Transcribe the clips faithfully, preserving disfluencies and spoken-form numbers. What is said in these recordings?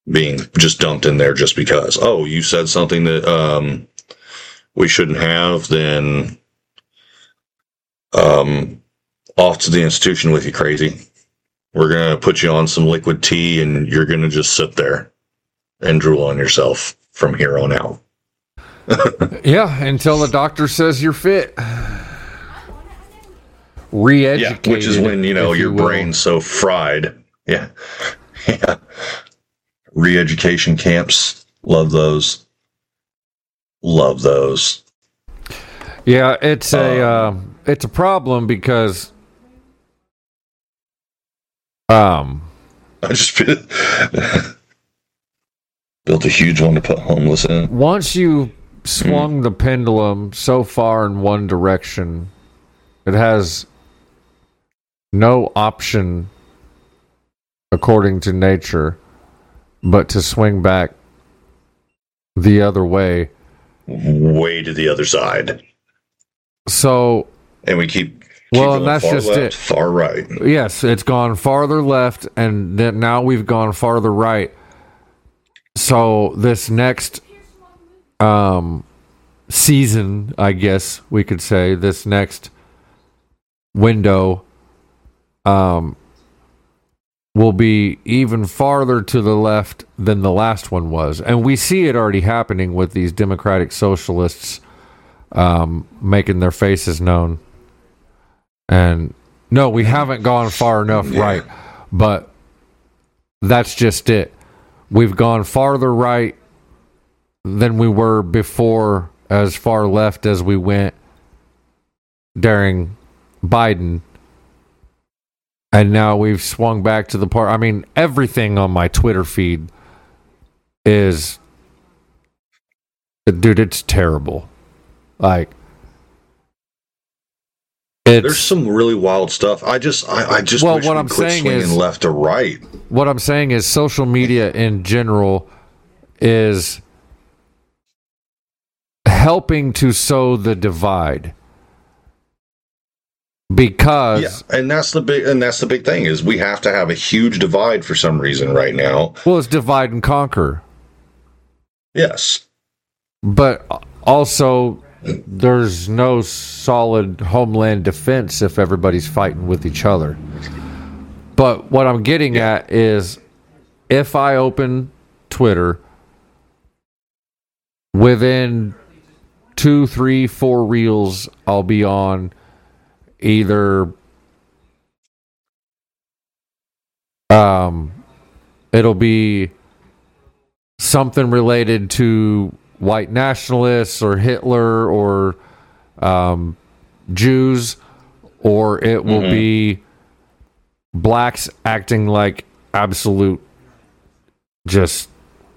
being just dumped in there just because, oh, you said something that um, we shouldn't have, then um, off to the institution with you, crazy. We're going to put you on some liquid tea, and you're going to just sit there and drool on yourself from here on out. Yeah, until the doctor says you're fit. Re-educated. Yeah, which is when, you know, your you brain's so fried. Yeah. Yeah. Re-education camps. Love those. Love those. Yeah, it's a um, uh, it's a problem because um I just built a huge one to put homeless in. Once you swung mm. the pendulum so far in one direction, it has no option, according to nature, but to swing back the other way. Way to the other side. So, and we keep, keep well, and that's far just left, it. Far right. Yes, it's gone farther left, and then now we've gone farther right. So this next um, season, I guess we could say, this next window um, will be even farther to the left than the last one was. And we see it already happening with these democratic socialists um, making their faces known. And no, we haven't gone far enough yeah. right, but that's just it. We've gone farther right than we were before, as far left as we went during Biden. And now we've swung back to the part. I mean, everything on my Twitter feed is, dude, it's terrible. Like, it's, there's some really wild stuff. I just, I, I just well, wish what we I'm quit saying swinging is, left to right. What I'm saying is, social media in general is helping to sow the divide. Because yeah, and that's the big and that's the big thing is we have to have a huge divide for some reason right now. Well, it's divide and conquer. Yes. But also there's no solid homeland defense if everybody's fighting with each other. But what I'm getting yeah. at is if I open Twitter, within two, three, four reels I'll be on either um it'll be something related to white nationalists or Hitler or um Jews, or it will mm-hmm. be blacks acting like absolute just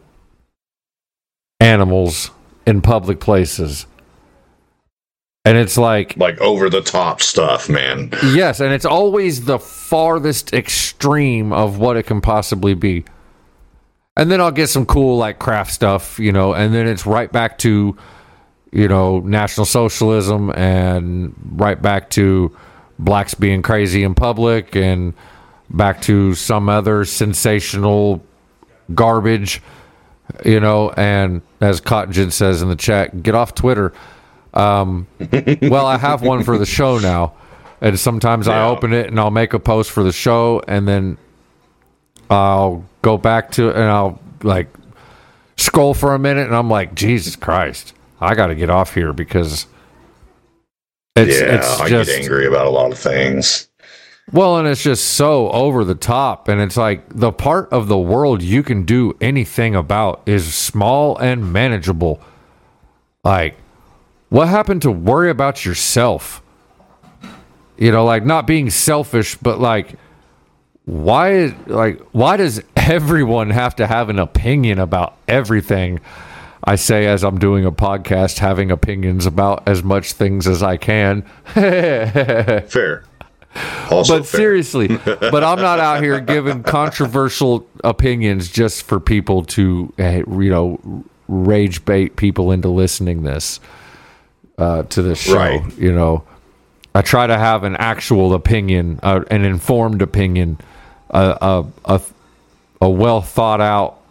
animals in public places. And it's like... Like over-the-top stuff, man. Yes, and it's always the farthest extreme of what it can possibly be. And then I'll get some cool, like, craft stuff, you know, and then it's right back to, you know, National Socialism and right back to blacks being crazy in public and back to some other sensational garbage, you know, and as Cotton says in the chat, get off Twitter. Um, well, I have one for the show now, and sometimes yeah. I open it and I'll make a post for the show, and then I'll go back to it and I'll like scroll for a minute, and I'm like, Jesus Christ, I got to get off here because it's, yeah, it's I just, get angry about a lot of things. Well, and it's just so over the top, and it's like the part of the world you can do anything about is small and manageable. Like, what happened to worry about yourself? You know, like not being selfish, but like, why, like, why does everyone have to have an opinion about everything? I say as I'm doing a podcast, having opinions about as much things as I can. Fair. Also but fair. Seriously, but I'm not out here giving controversial opinions just for people to, you know, rage bait people into listening this. Uh, to this show, right. You know, I try to have an actual opinion, uh, an informed opinion, a, a, a, a well thought out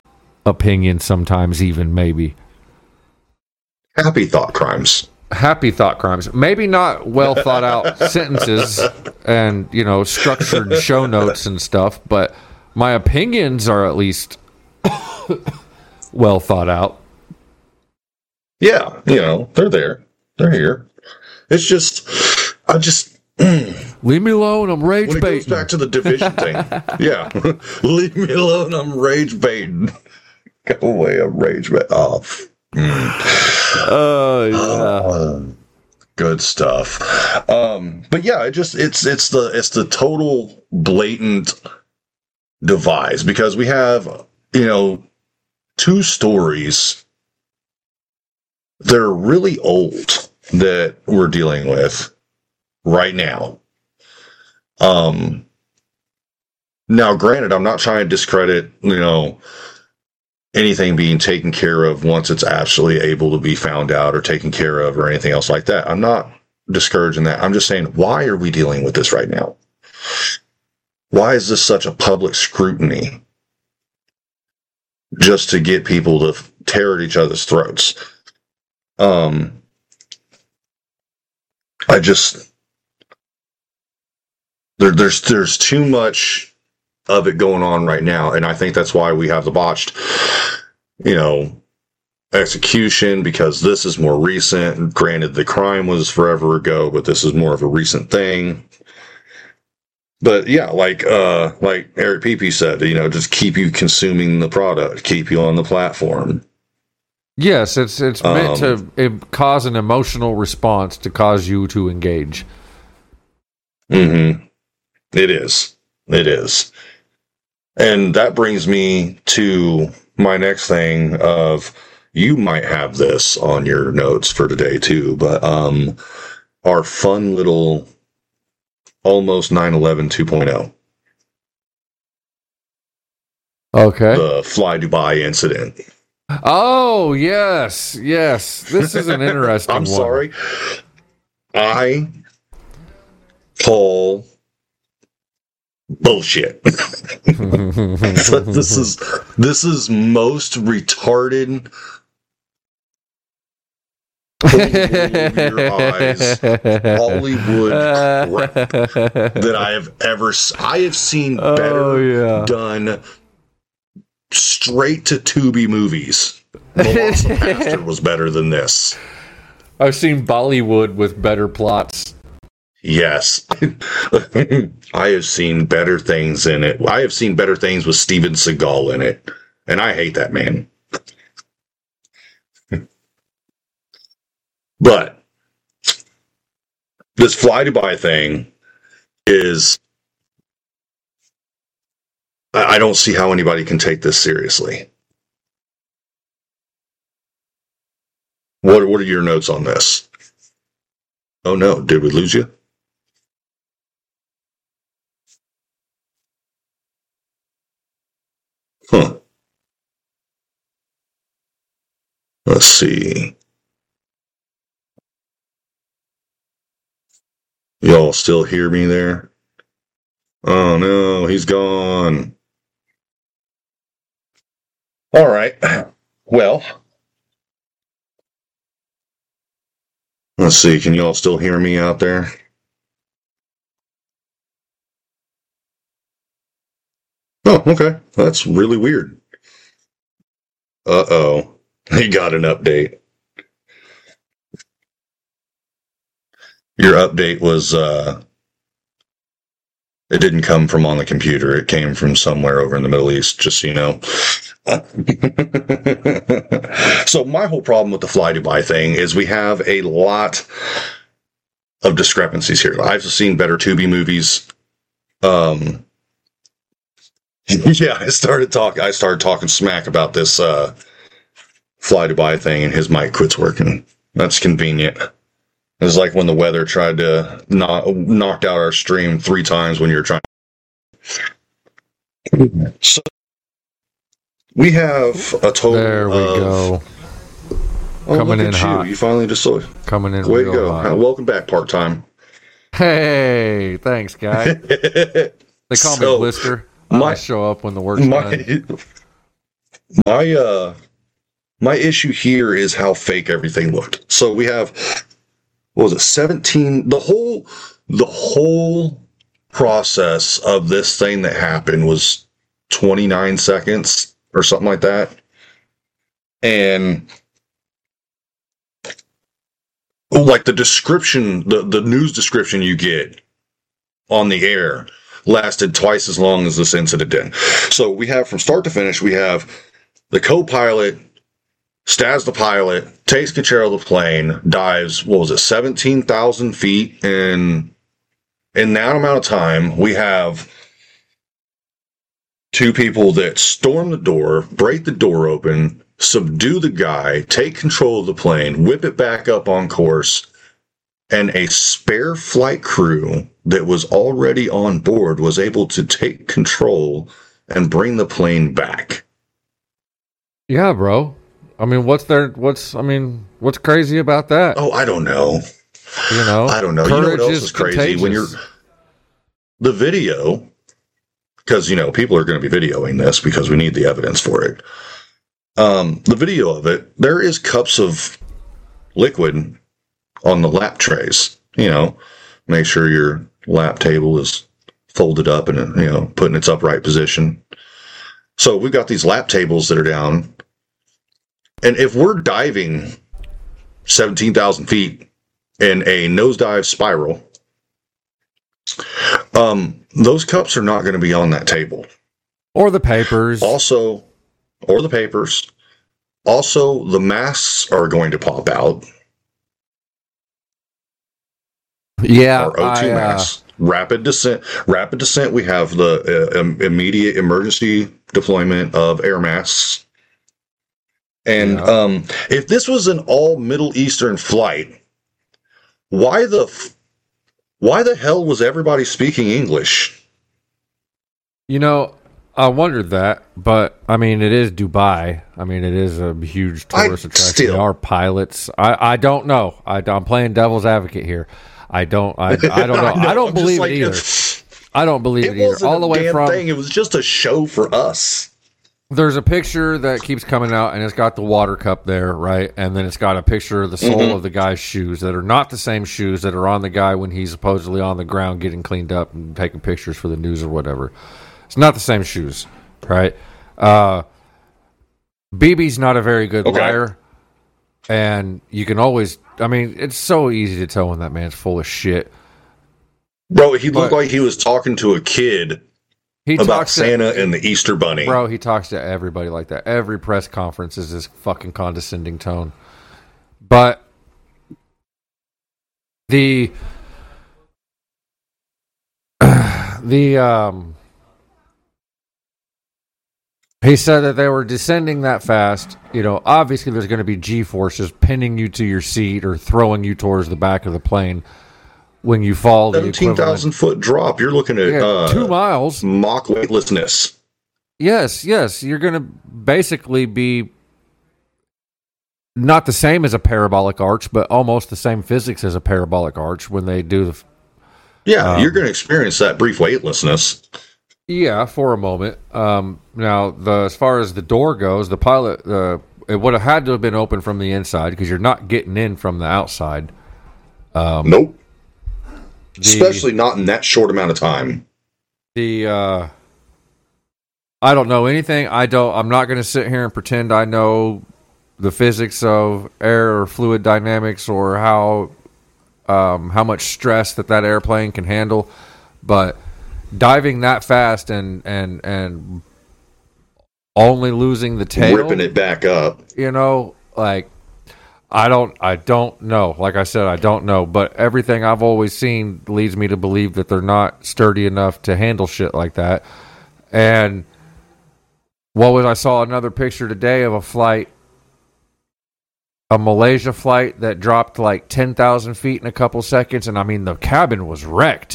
opinion sometimes, even maybe. Happy thought crimes. Happy thought crimes. Maybe not well thought out sentences and, you know, structured show notes and stuff, but my opinions are at least well thought out. Yeah, you know, they're there. They're here. It's just, I just... Leave me alone, I'm rage when it baiting. goes back to the division thing. Yeah. Leave me alone, I'm rage baiting. Go away, I'm rage baiting. Oh, mm. Oh, yeah. Uh, good stuff. Um, but yeah, it just it's it's the it's the total blatant devise, because we have, you know, two stories. They're really old that we're dealing with right now. Um, now, granted, I'm not trying to discredit, you know, anything being taken care of once it's actually able to be found out or taken care of or anything else like that. I'm not discouraging that. I'm just saying, why are we dealing with this right now? Why is this such a public scrutiny? Just to get people to tear at each other's throats. Um, I just... There, there's there's too much of it going on right now, and I think that's why we have the botched, you know, execution, because this is more recent. Granted, the crime was forever ago, but this is more of a recent thing. But yeah, like uh, like Eric Pepe said, you know, just keep you consuming the product, keep you on the platform. Yes, it's it's meant Um, to it, cause an emotional response to cause you to engage. Mm-hmm. It is. It is. And that brings me to my next thing of, you might have this on your notes for today too, but um, our fun little almost nine eleven two point oh. Okay. The Fly Dubai incident. Oh, yes. Yes. This is an interesting I'm one. sorry. I call bullshit. this is this is most retarded your eyes Hollywood crap that I have ever s- I have seen better Oh, yeah. done straight to Tubi movies. The Lost Pastor was better than this. I've seen Bollywood with better plots. Yes. I have seen better things in it. I have seen better things with Steven Seagal in it. And I hate that man. But this Fly Dubai thing is... I I don't see how anybody can take this seriously. What, what are your notes on this? Oh no, did we lose you? Huh. Let's see. Y'all still hear me there? Oh no, he's gone. All right. Well, let's see. Can y'all still hear me out there? Oh, okay. That's really weird. Uh-oh. He got an update. Your update was, uh, it didn't come from on the computer. It came from somewhere over in the Middle East, just so you know. So my whole problem with the Fly Dubai thing is we have a lot of discrepancies here. I've seen better Tubi movies. Um, yeah, I started talking. I started talking smack about this uh, Fly Dubai thing, and his mic quits working. That's convenient. It's like when the weather tried to knock knocked out our stream three times when you're trying. So we have a total. There we of, go. Oh, Coming look in at hot. You. you finally just saw. Coming in Way to real go! hot. Welcome back, part time. Hey, thanks, guy. They call So, me Blister. I my- always show up when the work's My, done. my uh, my issue here is how fake everything looked. So we have, what was it, seventeen? The whole the whole process of this thing that happened was twenty-nine seconds or something like that, and like the description, the, the news description you get on the air lasted twice as long as this incident did. So we have from start to finish, we have the co-pilot stabs the pilot, takes control of the plane, dives, what was it, seventeen thousand feet in, in that amount of time. We have two people that storm the door, break the door open, subdue the guy, take control of the plane, whip it back up on course, and a spare flight crew that was already on board was able to take control and bring the plane back. Yeah, bro. I mean, what's there? What's I mean, what's crazy about that? Oh, I don't know. You know, I don't know. You know what else is, is crazy contagious. When you're the video, because you know people are going to be videoing this because we need the evidence for it. Um, the video of it, there is cups of liquid on the lap trays. You know, make sure your lap table is folded up and, you know, put in its upright position. So we've got these lap tables that are down. And if we're diving seventeen thousand feet in a nosedive spiral, um, those cups are not going to be on that table. Or the papers. Also, or the papers. Also, the masks are going to pop out. Yeah. Our O two I, uh, masks. Rapid descent. Rapid descent. We have the uh, um, immediate emergency deployment of air masks. And yeah. um, if this was an all Middle Eastern flight, why the f- why the hell was everybody speaking English? You know, I wondered that, but I mean, it is Dubai. I mean, it is a huge tourist I attraction. Still, there are pilots. I, I don't know. I, I'm playing devil's advocate here. I don't. I, I don't know. I, know. I don't I'm believe like, it either. I don't believe it, it either. All the way from thing. It was just a show for us. There's a picture that keeps coming out, and it's got the water cup there, right? And then it's got a picture of the sole mm-hmm. of the guy's shoes that are not the same shoes that are on the guy when he's supposedly on the ground getting cleaned up and taking pictures for the news or whatever. It's not the same shoes, right? Uh, B B's not a very good okay. liar, and you can always, I mean, it's so easy to tell when that man's full of shit. Bro, he looked but, like he was talking to a kid he about Santa to, and the Easter Bunny. Bro, he talks to everybody like that. Every press conference is this fucking condescending tone. But the, the, um, he said that they were descending that fast. You know, obviously there's going to be G-forces pinning you to your seat or throwing you towards the back of the plane when you fall. seventeen thousand foot drop. You're looking at yeah, uh, two miles. Mach weightlessness. Yes, yes. You're going to basically be not the same as a parabolic arch, but almost the same physics as a parabolic arch when they do the... Yeah, um, you're going to experience that brief weightlessness. Yeah, for a moment. Um, now, the as far as the door goes, the pilot, uh, it would have had to have been open from the inside because you're not getting in from the outside. Um, nope. The, Especially not in that short amount of time. The uh, I don't know anything. I don't. I'm not going to sit here and pretend I know the physics of air or fluid dynamics or how um, how much stress that that airplane can handle. But diving that fast and and and only losing the tail, ripping it back up. You know, like. I don't I don't know. Like I said, I don't know. But everything I've always seen leads me to believe that they're not sturdy enough to handle shit like that. And what was I saw another picture today of a flight, a Malaysia flight that dropped like ten thousand feet in a couple seconds. And I mean, the cabin was wrecked.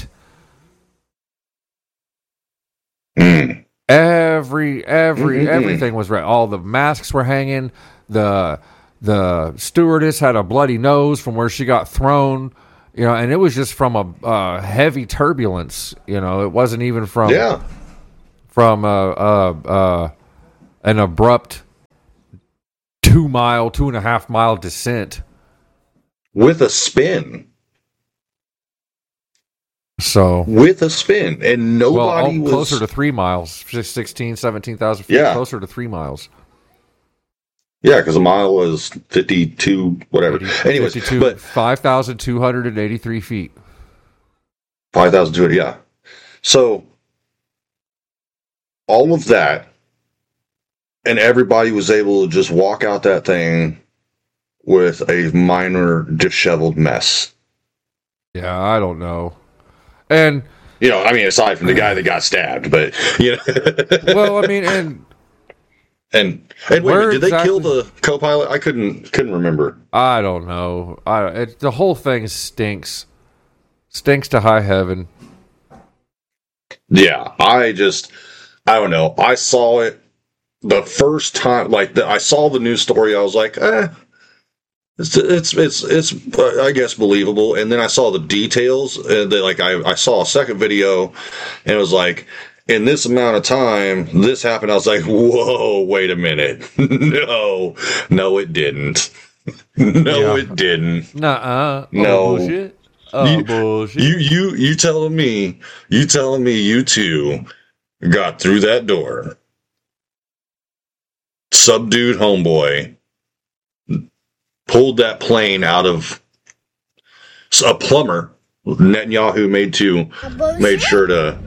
Mm. Every, every, Mm-hmm. everything was wrecked. All the masks were hanging. The... The stewardess had a bloody nose from where she got thrown, you know, and it was just from a uh, heavy turbulence. You know, it wasn't even from yeah. from a, a, a, an abrupt two mile, two and a half mile descent with a spin. So with a spin, and nobody well, was closer to three miles, sixteen, seventeen thousand feet, yeah. Closer to three miles. Yeah, because a mile was fifty-two, whatever. eighty, Anyways, fifty-two, but five thousand two hundred eighty-three feet. five thousand two hundred, yeah. So all of that, and everybody was able to just walk out that thing with a minor disheveled mess. Yeah, I don't know. And you know, I mean, aside from the guy that got stabbed, but you know. Well, I mean, and and and wait, did exactly, they kill the co-pilot? I couldn't couldn't remember. I don't know. I it, the whole thing stinks, stinks to high heaven. Yeah, I just I don't know. I saw it the first time, like the, I saw the news story. I was like, eh. It's it's it's it's uh, I guess believable, and then I saw the details, and they, like I, I saw a second video, and it was like, in this amount of time, this happened. I was like, whoa, wait a minute, no, no, it didn't, no, yeah. it didn't, nuh-uh, oh, no, bullshit. Oh, you, bullshit. you you you telling me, you telling me, you two got through that door, subdued homeboy. Pulled that plane out of a plumber. Netanyahu made to made sure to.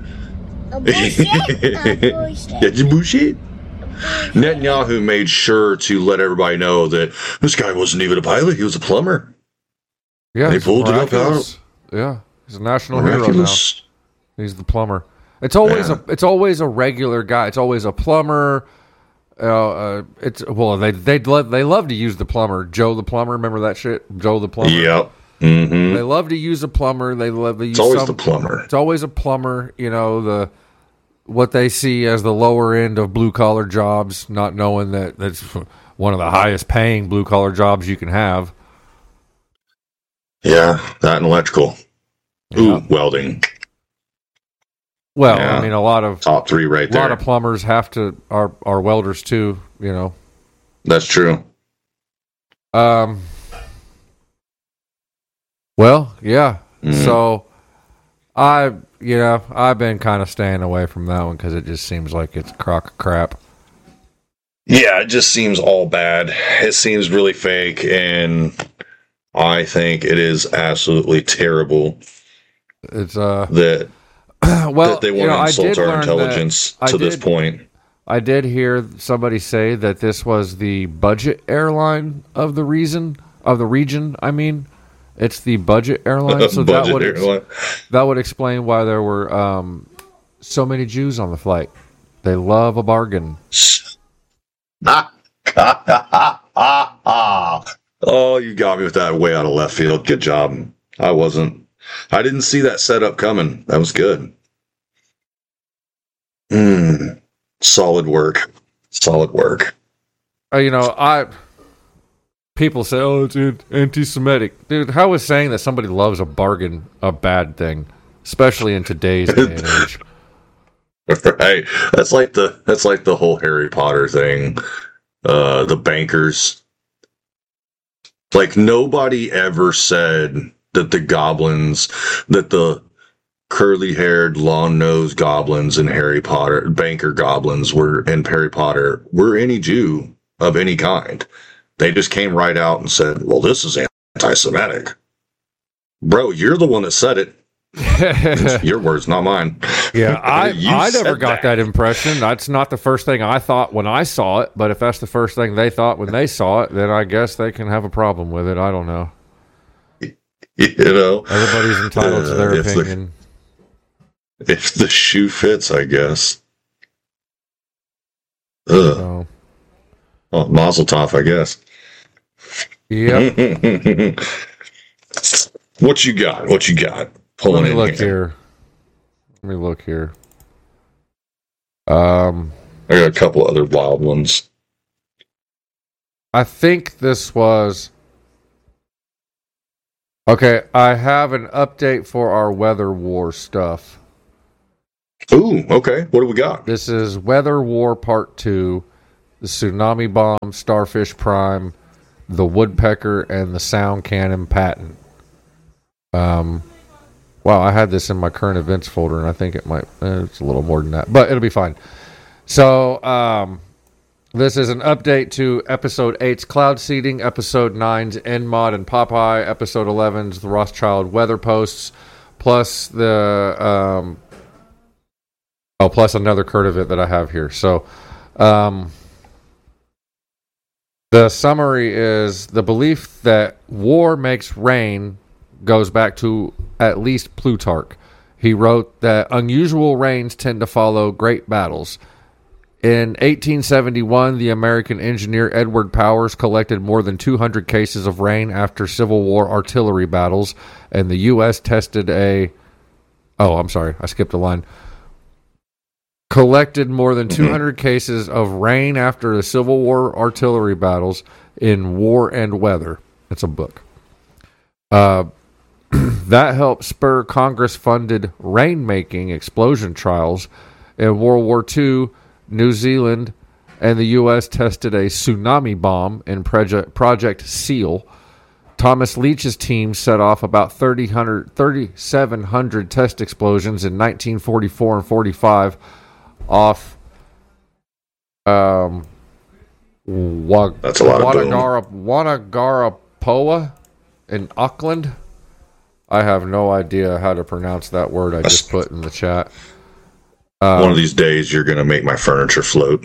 Did you bullshit? Netanyahu made sure to let everybody know that this guy wasn't even a pilot; he was a plumber. Yeah, they pulled it up out. Yeah, he's a national miraculous. hero now. He's the plumber. It's always yeah. a. It's always a regular guy. It's always a plumber. Uh, uh, it's well, they they love they love to use the plumber, Joe the plumber. Remember that shit, Joe the plumber. Yep. Mm-hmm. They love to use a plumber. They love to use. It's always some, the plumber. It's always a plumber. You know the what they see as the lower end of blue collar jobs, not knowing that that's one of the highest paying blue collar jobs you can have. Yeah, that and electrical. Yeah. Ooh, welding. Well, yeah. I mean, a lot of top three right there. A lot of plumbers have to are are welders too. You know, that's true. Um. Well, yeah. Mm-hmm. So, I you know I've been kind of staying away from that one because it just seems like it's a crock of crap. Yeah, it just seems all bad. It seems really fake, and I think it is absolutely terrible. It's uh that. well, that they want you know, to insult our intelligence to did, this point. I did hear somebody say that this was the budget airline of the reason of the region. I mean, it's the budget airline, so budget that would airline. Ex- that would explain why there were um, so many Jews on the flight. They love a bargain. Oh, you got me with that way out of left field. Good job. I wasn't. I didn't see that setup coming. That was good. Mm, solid work. Solid work. Uh, you know, I people say, "Oh, it's anti-Semitic." Dude, how is saying that somebody loves a bargain a bad thing, especially in today's day and age? Right. That's like the that's like the whole Harry Potter thing. Uh, the bankers. Like nobody ever said that the goblins, that the curly-haired, long-nosed goblins in Harry Potter, banker goblins were in Harry Potter, were any Jew of any kind. They just came right out and said, well, this is anti-Semitic. Bro, you're the one that said it. It's your words, not mine. Yeah, I, I never got that. that impression. That's not the first thing I thought when I saw it, but if that's the first thing they thought when they saw it, then I guess they can have a problem with it. I don't know. You know, everybody's entitled uh, to their if opinion. The, if the shoe fits, I guess. Ugh. So. Oh, Mazel Tov, I guess. Yep. What you got? What you got? Pulling Let me look here. here. Let me look here. Um, I got a couple other wild ones. I think this was. Okay, I have an update for our weather war stuff. Ooh, okay. What do we got? This is Weather War Part two. the tsunami bomb, Starfish Prime, the woodpecker, and the sound cannon patent. Um, wow, I had this in my current events folder, and I think it might, eh, it's a little more than that, but it'll be fine. So, um, this is an update to Episode eight's Cloud Seeding, Episode nine's N Mod and Popeye, Episode eleven's The Rothschild Weather Posts, plus the, um, oh, plus another current event that I have here. So, um, the summary is the belief that war makes rain goes back to at least Plutarch. He wrote that unusual rains tend to follow great battles. In eighteen seventy-one, the American engineer Edward Powers collected more than two hundred cases of rain after Civil War artillery battles, and the U S tested a... Oh, I'm sorry, I skipped a line. Collected more than two hundred cases of rain after the Civil War artillery battles in War and Weather. It's a book. Uh, that helped spur Congress-funded rain-making explosion trials. In World War Two, New Zealand and the U S tested a tsunami bomb in Project, Project SEAL. Thomas Leach's team set off about thirty-seven hundred test explosions in nineteen forty-four and forty-five off um, Wa- That's a lot of boom. Wanagara, Wanagarapoa in Auckland. I have no idea how to pronounce that word I just put in the chat. Um, One of these days, you're going to make my furniture float.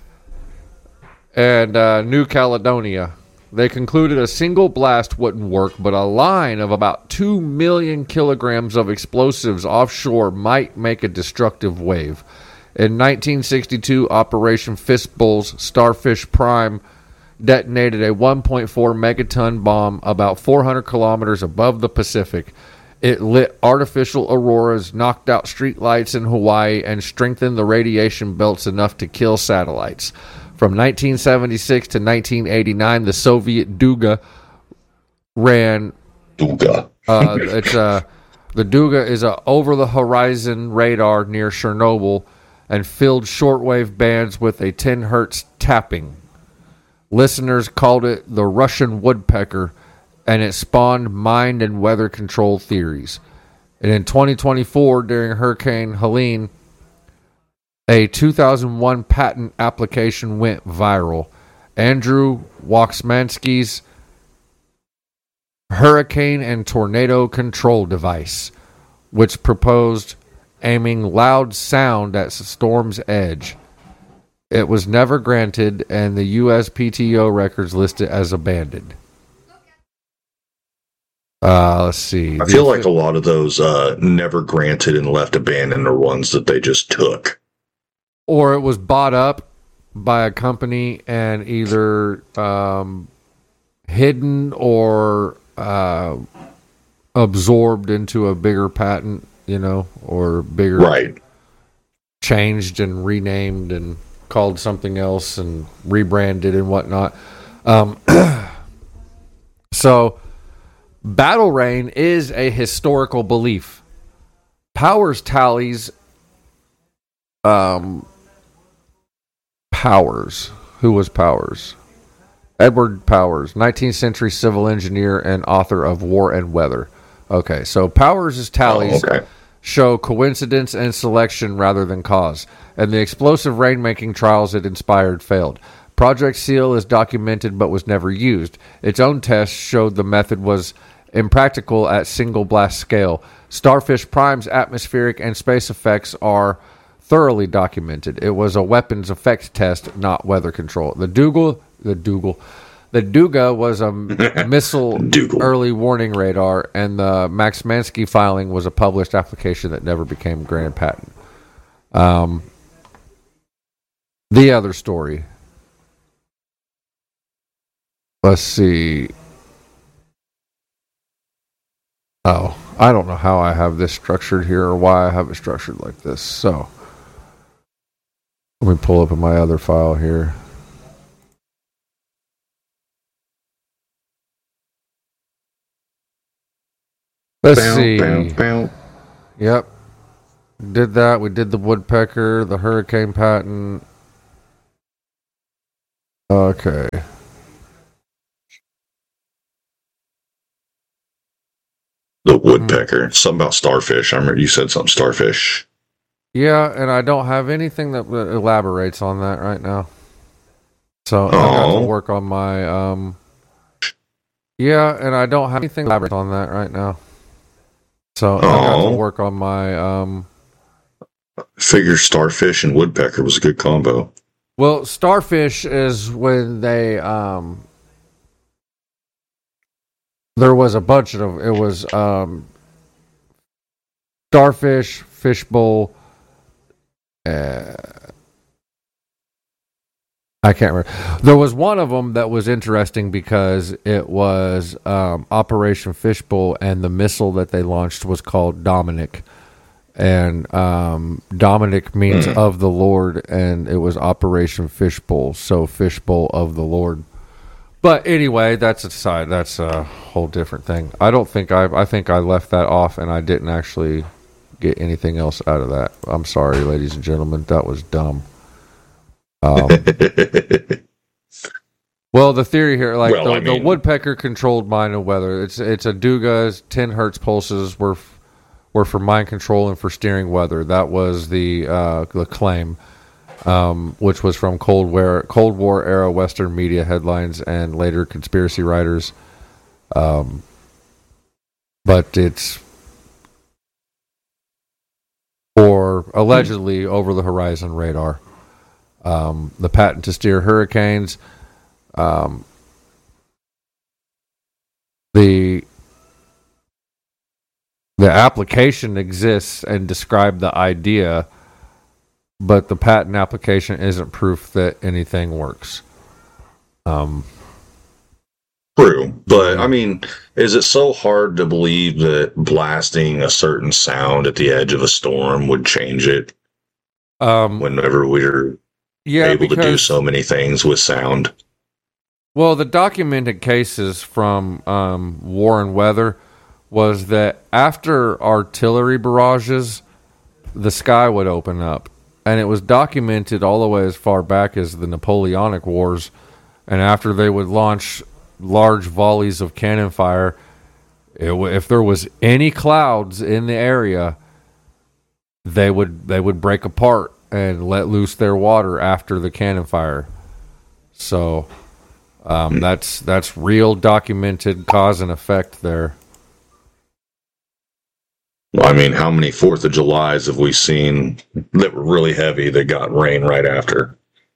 And uh, New Caledonia. They concluded a single blast wouldn't work, but a line of about two million kilograms of explosives offshore might make a destructive wave. In nineteen sixty-two, Operation Fistbulls Starfish Prime detonated a one point four megaton bomb about four hundred kilometers above the Pacific. It lit artificial auroras, knocked out streetlights in Hawaii, and strengthened the radiation belts enough to kill satellites. From nineteen seventy-six to nineteen eighty-nine, the Soviet Duga ran... Duga. uh, it's uh, the Duga is a over-the-horizon radar near Chernobyl and filled shortwave bands with a ten hertz tapping. Listeners called it the Russian woodpecker, and it spawned mind and weather control theories. And in twenty twenty-four, during Hurricane Helene, a two thousand one patent application went viral. Andrew Waksmansky's Hurricane and Tornado Control Device, which proposed aiming loud sound at the storm's edge. It was never granted, and the U S P T O records list it as abandoned. Uh, let's see. I feel like a lot of those uh, never granted and left abandoned are ones that they just took. Or it was bought up by a company and either um, hidden or uh, absorbed into a bigger patent, you know, or bigger, right? Changed and renamed and called something else and rebranded and whatnot. Um, so, battle rain is a historical belief. Powers tallies. Um, Powers. Who was Powers? Edward Powers, nineteenth century civil engineer and author of War and Weather. Okay, so Powers' tallies oh, okay. show coincidence and selection rather than cause, and the explosive rainmaking trials it inspired failed. Project SEAL is documented but was never used. Its own tests showed the method was impractical at single blast scale. Starfish Prime's atmospheric and space effects are thoroughly documented. It was a weapons effect test, not weather control. The Dougal, the Dougal, the Duga was a missile early warning radar, and the Maksmansky filing was a published application that never became granted patent. Um, the other story. Let's see. Oh, I don't know how I have this structured here or why I have it structured like this. So, let me pull up in my other file here. Let's bow, see. Bow, bow. Yep. Did that. We did the woodpecker, the hurricane patent. Okay. The woodpecker. Mm. Something about starfish. I remember you said something starfish. Yeah, and I don't have anything that elaborates on that right now. So I got to work on my um Yeah, and I don't have anything elaborate on that right now. So I got to work on my um figure starfish and woodpecker was a good combo. Well, starfish is when they um there was a bunch of it was um starfish, fishbowl, uh I can't remember. There was one of them that was interesting because it was um, Operation Fishbowl, and the missile that they launched was called Dominic. And um, Dominic means mm. of the Lord, and it was Operation Fishbowl, so Fishbowl of the Lord. But anyway, that's a side. That's a whole different thing. I don't think I. I think I left that off, and I didn't actually get anything else out of that. I'm sorry, ladies and gentlemen. That was dumb. Um, well, the theory here, like well, the, I mean, the woodpecker controlled mind and weather. It's it's a Dugas, ten hertz pulses were were for mind control and for steering weather. That was the uh, the claim, um, which was from Cold War Cold War era Western media headlines and later conspiracy writers. Um, but it's for allegedly hmm. over the horizon radar. Um, the patent to steer hurricanes, um, the the application exists and describe the idea, but the patent application isn't proof that anything works. Um, True, but I mean, is it so hard to believe that blasting a certain sound at the edge of a storm would change it? Um, whenever we're Yeah, able because, to do so many things with sound. Well, the documented cases from um, war and weather was that after artillery barrages, the sky would open up. And it was documented all the way as far back as the Napoleonic Wars. And after they would launch large volleys of cannon fire, it w- if there was any clouds in the area, they would they would break apart and let loose their water after the cannon fire. So um, that's that's real documented cause and effect there. Well, I mean, how many Fourth of Julys have we seen that were really heavy that got rain right after?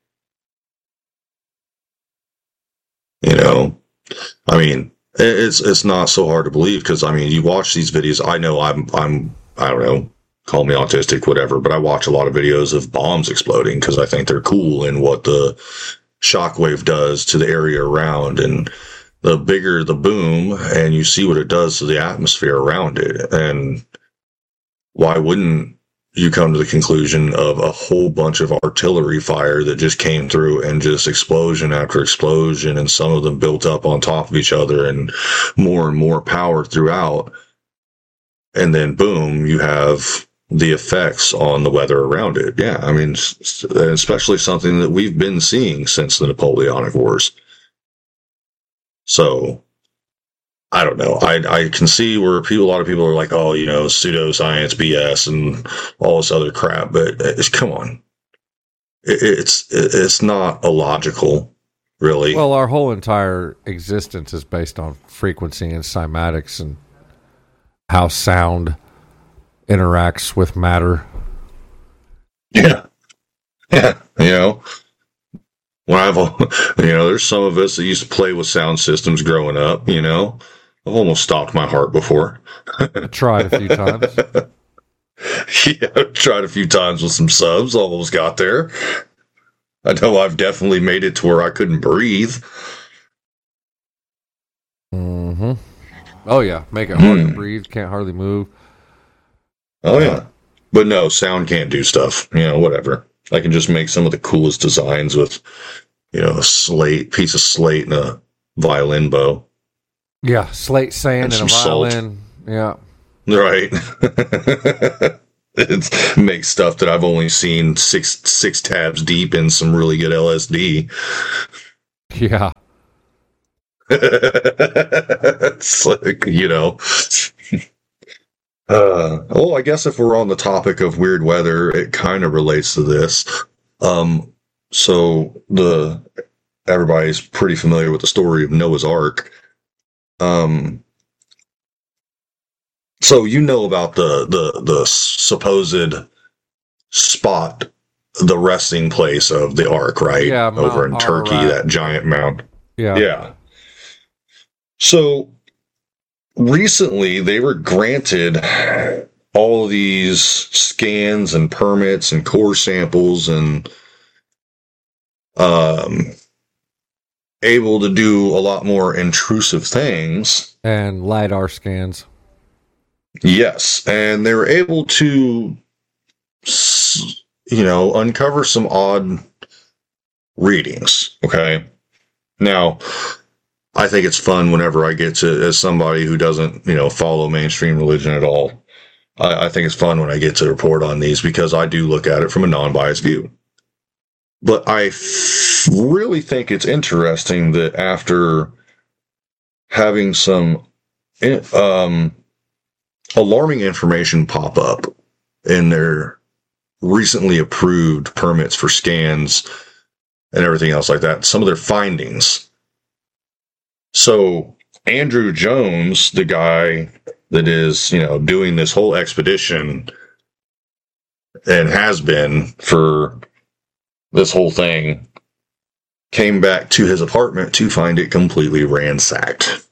You know, I mean, it's it's not so hard to believe because I mean, you watch these videos. I know I'm I'm I don't know. Call me autistic, whatever, but I watch a lot of videos of bombs exploding because I think they're cool and what the shockwave does to the area around. And the bigger the boom, and you see what it does to the atmosphere around it. And why wouldn't you come to the conclusion of a whole bunch of artillery fire that just came through and just explosion after explosion, and some of them built up on top of each other and more and more power throughout. And then boom, you have the effects on the weather around it. Yeah, I mean, especially something that we've been seeing since the Napoleonic Wars. So, I don't know. I I can see where people, a lot of people are like, oh, you know, pseudoscience, B S, and all this other crap. But it's, come on, it, it's it's not illogical, really. Well, our whole entire existence is based on frequency and cymatics and how sound interacts with matter. Yeah. Yeah. You know, when I've, you know, there's some of us that used to play with sound systems growing up, you know, I've almost stopped my heart before. I tried a few times. Yeah, I tried a few times with some subs, almost got there. I know I've definitely made it to where I couldn't breathe. Mm-hmm. Oh, yeah. Make it hard hmm. to breathe. Can't hardly move. Oh, yeah. But no, sound can't do stuff. You know, whatever. I can just make some of the coolest designs with, you know, a slate, piece of slate and a violin bow. Yeah, slate, sand, and, and a violin. Salt. Yeah. Right. It makes stuff that I've only seen six six tabs deep in some really good L S D. Yeah. It's like, you know. Uh, well, I guess if we're on the topic of weird weather, it kind of relates to this. Um, so the everybody's pretty familiar with the story of Noah's Ark. Um, so you know about the the the supposed spot, the resting place of the Ark, right? Yeah, over in Mount Turkey, Ararat. that giant mound. Yeah. Yeah. So recently, they were granted all of these scans and permits and core samples and um, able to do a lot more intrusive things. And LiDAR scans. Yes, and they were able to, you know, uncover some odd readings. Okay. Now, I think it's fun whenever I get to, as somebody who doesn't, you know, follow mainstream religion at all, I, I think it's fun when I get to report on these because I do look at it from a non-biased view. But I f- really think it's interesting that after having some um, alarming information pop up in their recently approved permits for scans and everything else like that, some of their findings. So Andrew Jones, the guy that is, you know, doing this whole expedition and has been for this whole thing, came back to his apartment to find it completely ransacked.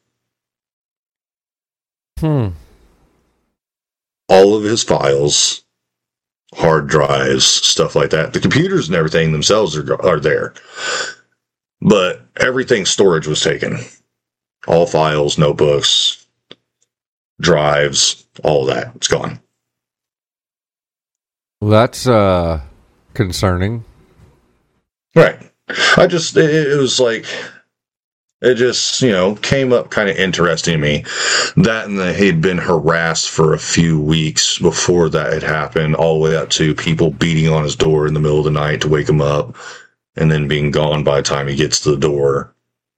Hmm. All of his files, hard drives, stuff like that. The computers and everything themselves are, are there. But everything's storage was taken. All files, notebooks, drives, all of that. It's gone. Well, that's uh, concerning. Right. I just, it, it was like, it just, you know, came up kind of interesting to me. That and that he'd been harassed for a few weeks before that had happened, all the way up to people beating on his door in the middle of the night to wake him up, and then being gone by the time he gets to the door.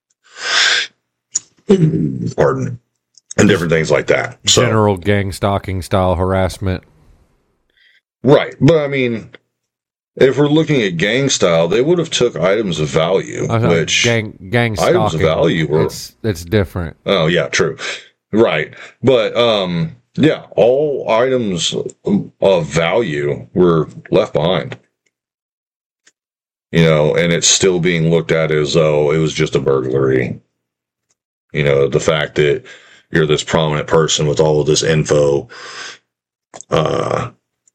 Pardon. And different things like that. So, General gang stalking style harassment. right. But I mean, if we're looking at gang style, they would have took items of value, Uh, which gang gang items stalking. of value were. It's it's different. Oh yeah, true. Right. But um, yeah, all items of value were left behind. You know, and it's still being looked at as though it was just a burglary. You know, the fact that you're this prominent person with all of this info uh,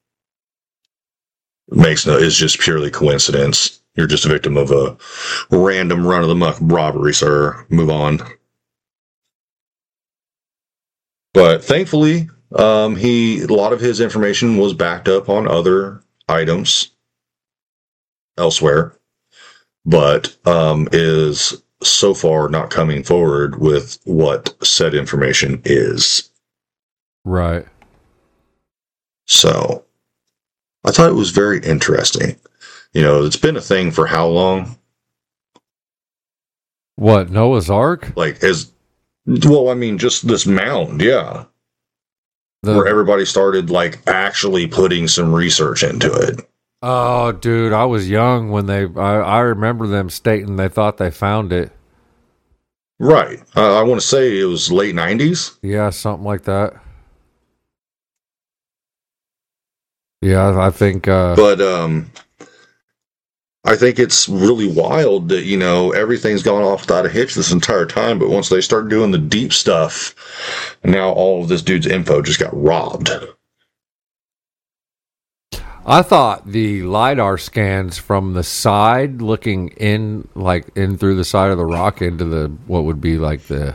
makes no, is just purely coincidence. You're just a victim of a random run of the muck robbery, sir. Move on. But thankfully, um, he, a lot of his information was backed up on other items elsewhere, but um, is so far not coming forward with what said information is. Right. So I thought it was very interesting. You know, it's been a thing for how long? What, Noah's Ark? Like, as well, I mean, just this mound, yeah. The, where everybody started, like, actually putting some research into it. Oh, dude, I was young when they, I, I remember them stating they thought they found it. Right. Uh, I want to say it was late nineties. Yeah, something like that. Yeah, I think... Uh, but, um... I think it's really wild that, you know, everything's gone off without a hitch this entire time, but once they start doing the deep stuff, now all of this dude's info just got robbed. I thought the LiDAR scans from the side, looking in, like, in through the side of the rock into the, what would be like the,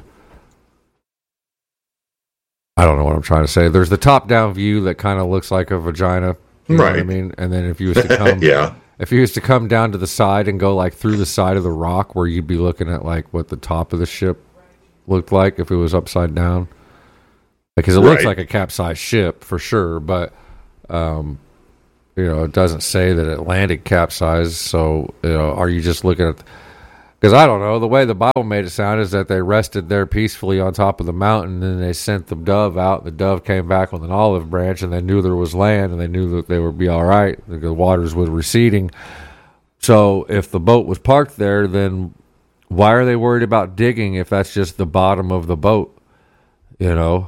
I don't know what I'm trying to say. There's the top-down view that kind of looks like a vagina. You know right. what I mean? And then if you was to come... yeah. If you was to come down to the side and go like through the side of the rock where you'd be looking at like what the top of the ship looked like if it was upside down. Because it right. looks like a capsized ship for sure, but um, you know, it doesn't say that it landed capsized, so you know, are you just looking at Because I don't know, the way the Bible made it sound is that they rested there peacefully on top of the mountain, and then they sent the dove out. The dove came back with an olive branch, and they knew there was land, and they knew that they would be all right. The waters were receding. So if the boat was parked there, then why are they worried about digging if that's just the bottom of the boat? You know?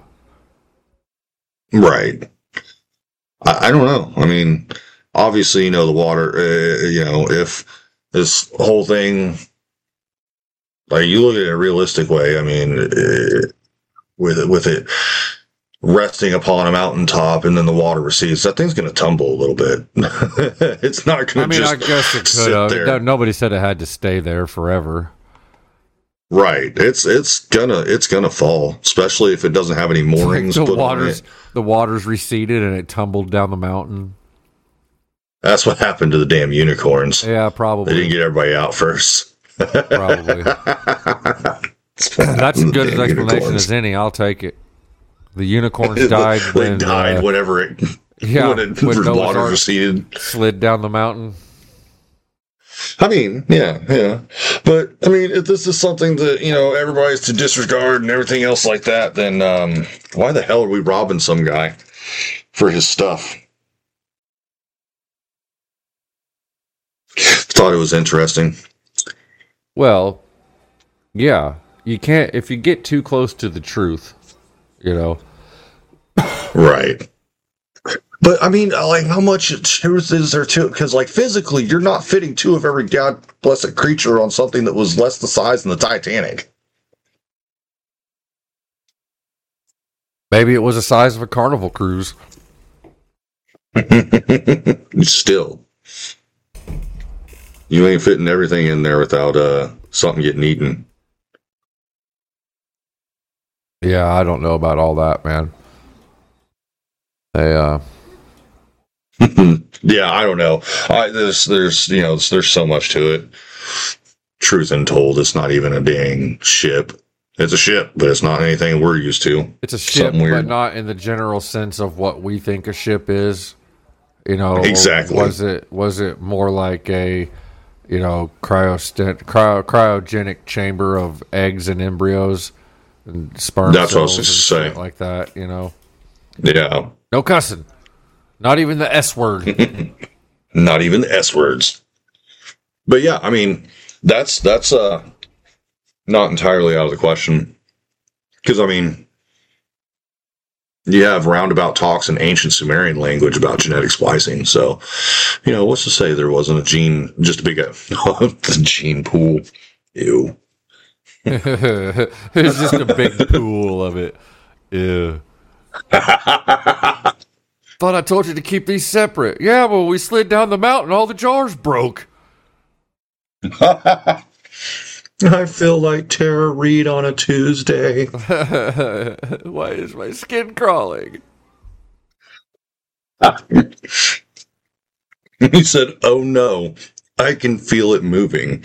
Right. I, I don't know. I mean, obviously, you know, the water, uh, you know, if this whole thing, like you look at it a realistic way, I mean, uh, with it, with it resting upon a mountaintop and then the water recedes, that thing's going to tumble a little bit. It's not going I to mean, just I guess it sit could there. have. Nobody said it had to stay there forever. Right. It's it's gonna it's gonna fall, especially if it doesn't have any moorings the put on waters, it. the waters receded and it tumbled down the mountain. That's what happened to the damn unicorns. Yeah, probably. They didn't get everybody out first. Probably. That's as good an explanation as any. I'll take it. The unicorns died they when died uh, whenever it yeah, when it when Noah's water Ark receded. slid down the mountain. I mean, yeah, yeah. But I mean, if this is something that, you know, everybody's to disregard and everything else like that, then um, why the hell are we robbing some guy for his stuff? Thought it was interesting. Well, yeah, you can't if you get too close to the truth, you know. Right. But I mean, like, how much truth is there to it? Because, like, physically, you're not fitting two of every god blessed creature on something that was less the size than the Titanic. Maybe it was the size of a Carnival cruise. Still, you ain't fitting everything in there without uh something getting eaten. Yeah, I don't know about all that, man. They, uh... Yeah, I don't know. I, there's, there's, you know, there's so much to it. Truth untold, it's not even a dang ship. It's a ship, but it's not anything we're used to. It's a ship, Something but weird. not in the general sense of what we think a ship is. You know, Exactly. Was it was it more like a, you know, cryostat, cryo, cryogenic chamber of eggs and embryos and sperm That's what I was cells just and saying. shit like that? You know, Yeah. no cussing, not even the S word. Not even the S words. But yeah, I mean, that's that's uh not entirely out of the question. Because I mean, you have roundabout talks in ancient Sumerian language about genetic splicing. So, you know, what's to say there wasn't a gene, just a big uh, the gene pool. Ew. It's just a big pool of it. Yeah. Thought I told you to keep these separate. Yeah, well, we slid down the mountain, all the jars broke. I feel like Tara Reid on a Tuesday. Why is my skin crawling? He said, "Oh no, I can feel it moving."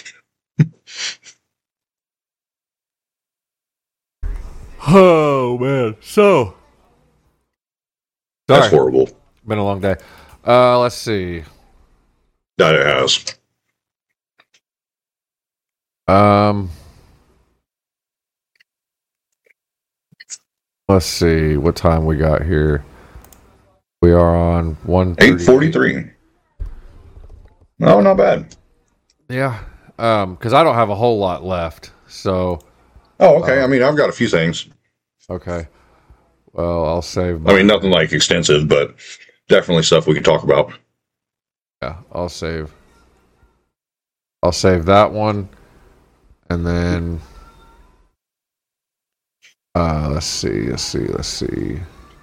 Oh, man. So. That's Sorry. horrible. Been a long day. Uh, let's see. That it has. Um, let's see what time we got here. We are on one eight forty-three. Oh, not bad. Yeah. Um, because I don't have a whole lot left. So. Oh, okay. Uh, I mean, I've got a few things. Okay. Well, I'll save. I mean, nothing like extensive, but definitely stuff we can talk about. Yeah, I'll save. I'll save that one, and then. Uh, let's see. Let's see. Let's see.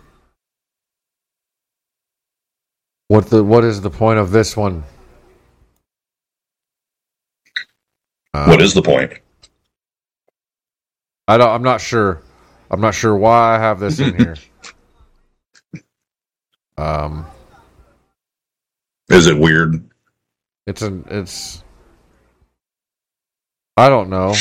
What the? What is the point of this one? Um, What is the point? I don't. I'm not sure. I'm not sure why I have this in here. Um, Is it weird? it's an. It's. I don't know.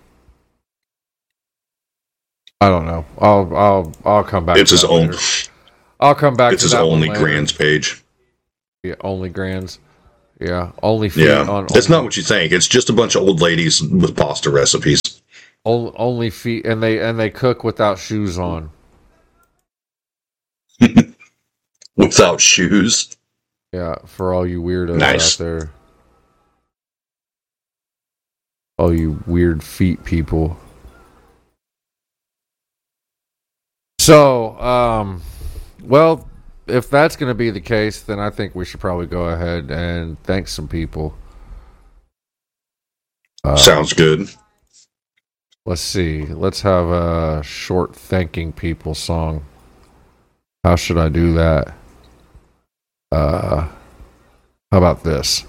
I don't know. I'll. I'll. I'll come back. It's to his that own. later. I'll come back. It's to his that one only later. grands page. Yeah, only grands. Yeah, only feet Yeah, on. that's only, not what you think. It's just a bunch of old ladies with pasta recipes. on- Only feet, and they and they cook without shoes on. Without shoes. Yeah, for all you weirdos Nice. out there, all you weird feet people. So, um, well, if that's going to be the case, then I think we should probably go ahead and thank some people. Uh, Sounds good. Let's see. Let's have a short thanking people song. How should I do that? Uh, how about this?